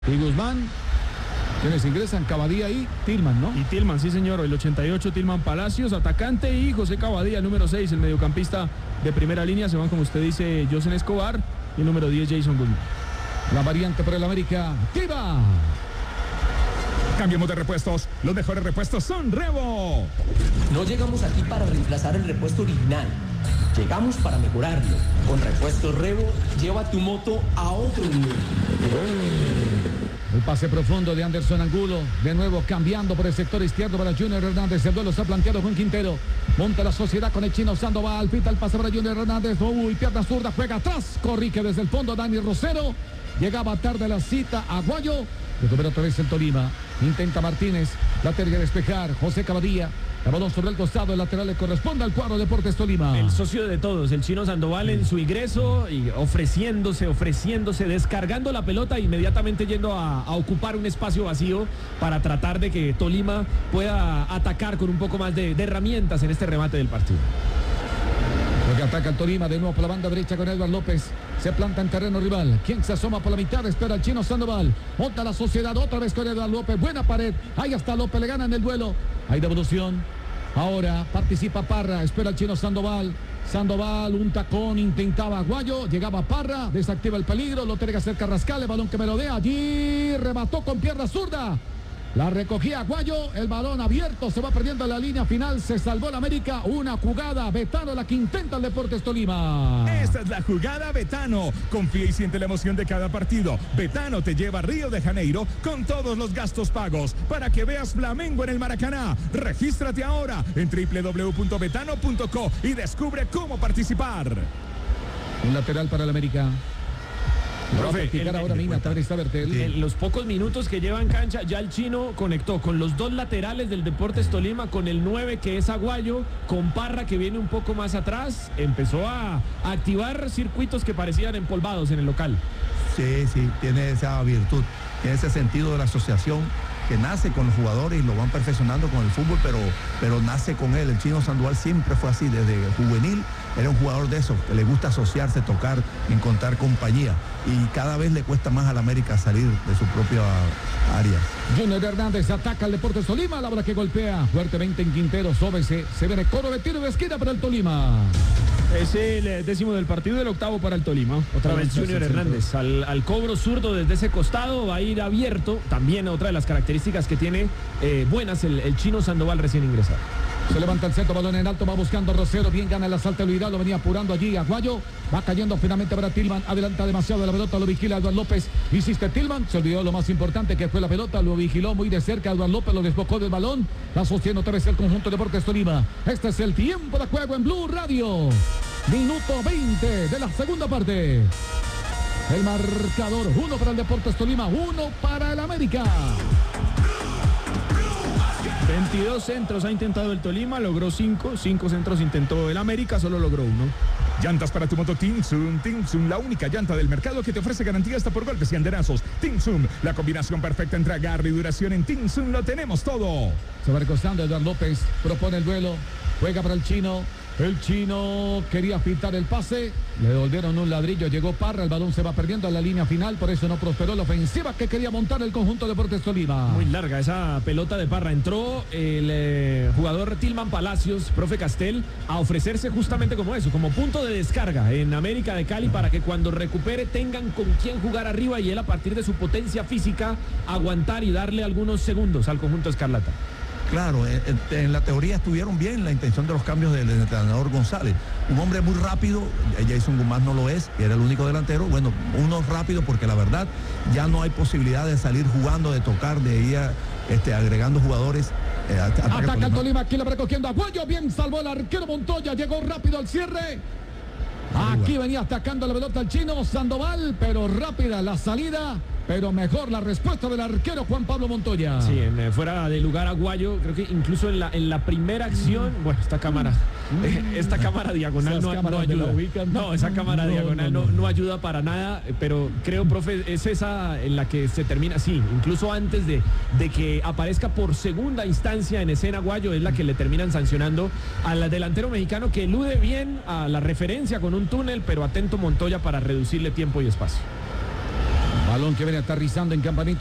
Y Guzmán, quienes ingresan, Cavadía y Tillman, ¿no? Y Tillman, sí señor, el 88 Tillman Palacios, atacante, y José Cavadía, el número 6, el mediocampista de primera línea. Se van, como usted dice, Josen Escobar y el número 10, Jason Guzmán. La variante por el América, Tiva. Cambiemos de repuestos, los mejores repuestos son Revo. No llegamos aquí para reemplazar el repuesto original, llegamos para mejorarlo. Con Repuestos Revo, lleva tu moto a otro nivel. El pase profundo de Anderson Angulo, de nuevo cambiando por el sector izquierdo para Junior Hernández. El duelo se ha planteado Juan Quintero. Monta la sociedad con el chino Sandoval. Pita el pase para Junior Hernández. Uy, pierna zurda, juega atrás. Corrige desde el fondo Dani Rosero. Llegaba tarde la cita Aguayo. Recupera otra vez el Tolima. Intenta Martínez. La tiene que despejar. José Cavadía. El balón sobre el costado, el lateral le corresponde al cuadro Deportes Tolima. El socio de todos, el chino Sandoval en su ingreso y ofreciéndose, descargando la pelota, inmediatamente yendo a ocupar un espacio vacío para tratar de que Tolima pueda atacar con un poco más de herramientas en este remate del partido. Porque ataca el Tolima de nuevo por la banda derecha con Edward López. Se planta en terreno rival. Quien se asoma por la mitad, espera el chino Sandoval. Monta la sociedad otra vez con Edward López. Buena pared. Ahí está López, le gana en el duelo. Hay devolución. Ahora participa Parra. Espera el chino Sandoval. Sandoval, un tacón, intentaba Aguayo. Llegaba Parra, desactiva el peligro. Lo tiene que hacer Carrascal. El balón que merodea allí. Remató con pierna zurda. La recogía Aguayo, el balón abierto, se va perdiendo en la línea final, se salvó la América, una jugada, Betano la que intenta el Deportes Tolima. Esta es la jugada Betano, confía y siente la emoción de cada partido. Betano te lleva a Río de Janeiro con todos los gastos pagos, para que veas Flamengo en el Maracaná. Regístrate ahora en www.betano.co y descubre cómo participar. Un lateral para el América. Profe, en los pocos minutos que lleva en cancha, ya el chino conectó con los dos laterales del Deportes Tolima, con el 9 que es Aguayo, con Parra que viene un poco más atrás, empezó a activar circuitos que parecían empolvados en el local. Sí, tiene esa virtud, tiene ese sentido de la asociación que nace con los jugadores y lo van perfeccionando con el fútbol, pero nace con él. El chino Sandoval siempre fue así, desde juvenil era un jugador de esos, que le gusta asociarse, tocar, encontrar compañía, y cada vez le cuesta más al América salir de su propia área. Junior Hernández ataca al Deportes Tolima, la bola que golpea fuertemente en Quintero, sóbese, se viene coro de tiro de esquina para el Tolima. Es el décimo del partido, el octavo para el Tolima. Otra vez Junior Hernández al cobro zurdo desde ese costado, va a ir abierto. También otra de las características que tiene buenas el chino Sandoval recién ingresado. Se levanta el centro, balón en alto, va buscando Rosero, bien gana el asalto de Luidad, lo venía apurando allí Aguayo, va cayendo finalmente para Tillman, adelanta demasiado la pelota, lo vigila Eduardo López, insiste Tillman, se olvidó lo más importante que fue la pelota, lo vigiló muy de cerca Eduardo López, lo desbocó del balón, va sostiendo otra vez el conjunto de Deportes Tolima. Este es el tiempo de juego en Blue Radio, minuto 20 de la segunda parte. El marcador, 1 para el Deportes Tolima, 1 para el América. 22 centros ha intentado el Tolima, logró 5 centros intentó el América, solo logró 1. Llantas para tu moto Tinsum, la única llanta del mercado que te ofrece garantía hasta por golpes y andenazos. Tinsum, la combinación perfecta entre agarre y duración. En Tinsum lo tenemos todo. Se va recostando Eduardo López, propone el duelo, juega para el chino. El chino quería filtrar el pase, le devolvieron un ladrillo, llegó Parra, el balón se va perdiendo en la línea final, por eso no prosperó la ofensiva que quería montar el conjunto de Deportes Tolima. Muy larga esa pelota de Parra, entró el jugador Tillman Palacios, profe Castel, a ofrecerse justamente como eso, como punto de descarga en América de Cali, para que cuando recupere tengan con quién jugar arriba y él, a partir de su potencia física, aguantar y darle algunos segundos al conjunto escarlata. Claro, en la teoría estuvieron bien la intención de los cambios del entrenador González. Un hombre muy rápido, Jason Guzmán no lo es, era el único delantero. Bueno, uno rápido porque la verdad ya no hay posibilidad de salir jugando, de tocar, de ir agregando jugadores. Ataca el Tolima, aquí le va recogiendo a Aguayo, bien salvó el arquero Montoya, llegó rápido al cierre. Aquí venía atacando la pelota el chino Sandoval, pero rápida la salida, pero mejor la respuesta del arquero Juan Pablo Montoya. Sí, fuera de lugar Aguayo, creo que incluso en la primera acción, bueno, esta cámara diagonal no ayuda. No, esa cámara diagonal no ayuda para nada, pero creo, profe, es esa en la que se termina, sí, incluso antes de que aparezca por segunda instancia en escena Aguayo, es la que le terminan sancionando al delantero mexicano, que elude bien a la referencia con un túnel, pero atento Montoya para reducirle tiempo y espacio. Balón que viene aterrizando en Campanito.